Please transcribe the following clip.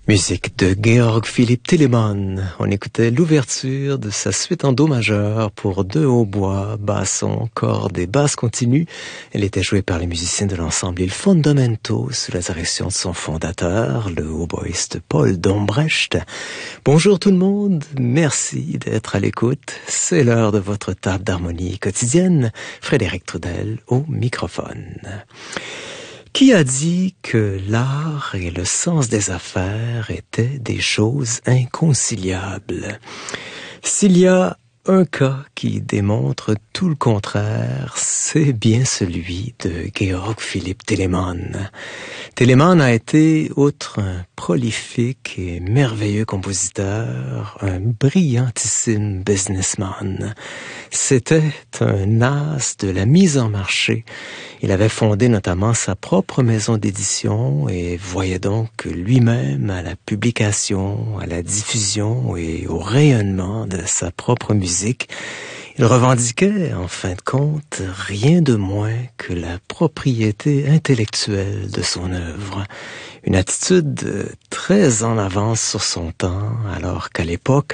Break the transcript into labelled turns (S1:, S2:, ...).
S1: Musique de Georg Philipp Telemann. On écoutait l'ouverture de sa suite en do majeur pour deux hautbois, basson, cordes et basse continue. Elle était jouée par les musiciens de l'ensemble Il Fondamento sous la direction de son fondateur, le hautboïste Paul Dombrecht. Bonjour tout le monde, merci d'être à l'écoute. C'est l'heure de votre table d'harmonie quotidienne. Frédéric Trudel au microphone. Qui a dit que l'art et le sens des affaires étaient des choses inconciliables? S'il y a un cas qui démontre tout le contraire, c'est bien celui de Georg Philipp Telemann. Telemann a été, outre un prolifique et merveilleux compositeur, un brillantissime businessman. C'était un as de la mise en marché. Il avait fondé notamment sa propre maison d'édition et voyait donc lui-même à la publication, à la diffusion et au rayonnement de sa propre musique. Il revendiquait, en fin de compte, rien de moins que la propriété intellectuelle de son œuvre. Une attitude très en avance sur son temps, alors qu'à l'époque,